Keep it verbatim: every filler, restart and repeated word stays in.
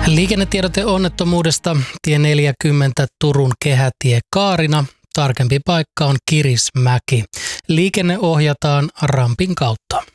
Liikennetiedote onnettomuudesta tie neljäkymmentä Turun kehätie Kaarina. Tarkempi paikka on Kirismäki. Liikenne ohjataan rampin kautta.